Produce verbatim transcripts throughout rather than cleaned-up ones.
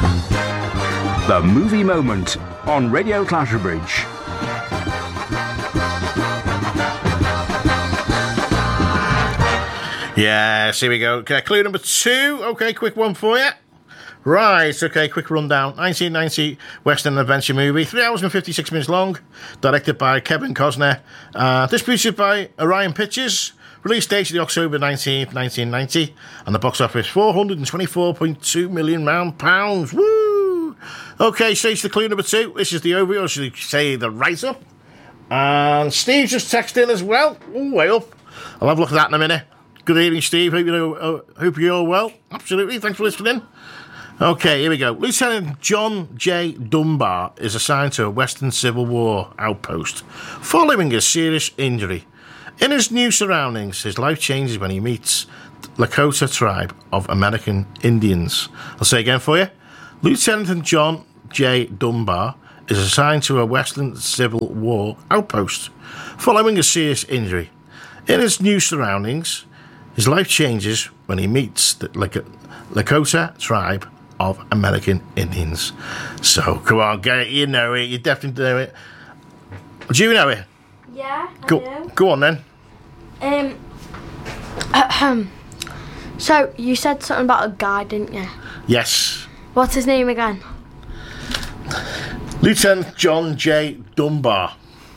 The Movie Moment on Radio Clatterbridge. Yes, here we go. Okay, clue number two. Okay, quick one for you. Right, okay, quick rundown. nineteen ninety Western adventure movie, three hours and fifty-six minutes long, directed by Kevin Costner, uh, distributed by Orion Pictures, release date of the October nineteenth, nineteen ninety, and the box office four hundred twenty-four point two million pounds. Woo! Okay, so it's the clue number two. This is the overview, or should I say the write-up. And Steve just texted in as well. Ooh, way up. I'll have a look at that in a minute. Good evening, Steve. Hope, you know, uh, hope you're all well. Absolutely. Thanks for listening. Okay, here we go. Lieutenant John J. Dunbar is assigned to a Western Civil War outpost following a serious injury. In his new surroundings, his life changes when he meets the Lakota tribe of American Indians. I'll say again for you. Lieutenant John J. Dunbar is assigned to a Western Civil War outpost following a serious injury. In his new surroundings, his life changes when he meets the Lakota tribe of American Indians. So, come on, get it. You know it. You definitely know it. Do you know it? Yeah, go, I do. Go on, then. Um. So, you said something about a guy, didn't you? Yes. What's his name again? Lieutenant John J. Dunbar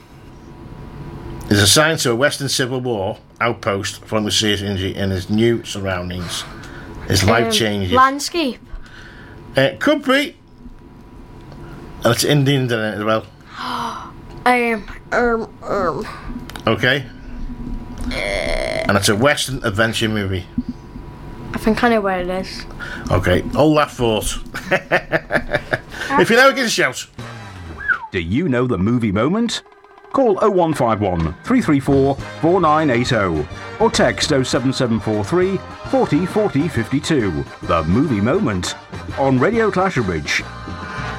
is assigned to a Western Civil War outpost following a serious injury in his new surroundings. His life Um, changes. Landscape. It could be. And it's Indians in it as well. um, um, um. Okay. And it's a Western adventure movie. I think I know where it is. Okay, hold that thought. If you know, give us a shout. Do you know the Movie Moment? Call oh one five one, three three four, four nine eight oh or text oh seven seven four three, four oh four oh five two. The Movie Moment on Radio Clatterbridge.